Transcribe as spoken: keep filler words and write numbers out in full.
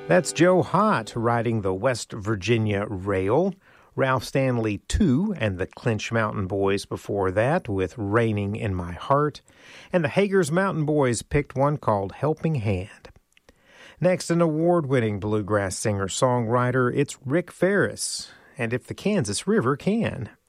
That's Joe Hott riding the West Virginia Rail. Ralph Stanley two and the Clinch Mountain Boys before that with Raining in My Heart. And the Hager's Mountain Boys picked one called Helping Hand. Next, an award-winning bluegrass singer-songwriter, it's Rick Ferris. And If the Kansas River Can.